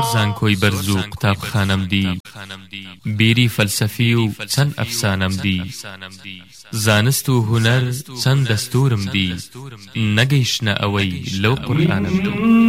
زانکۆی بەرز و قوتابخانەم دی بیری فەلسەفی و چەند ئەفسانەم دی زانست و هونەر چەند دەستورم دی نەگەیشتنە ئەوەی لەو قورئانم دی